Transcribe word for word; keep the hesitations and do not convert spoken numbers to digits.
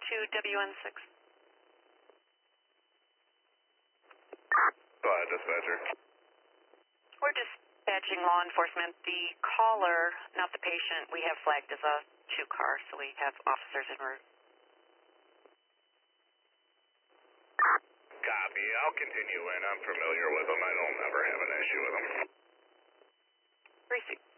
to W N six. Go ahead, dispatcher. We're dispatching law enforcement. The caller, not the patient, we have flagged as a two-car, so we have officers en route. Copy. I'll continue in. I'm familiar with them. I don't ever have an issue with them. Receive.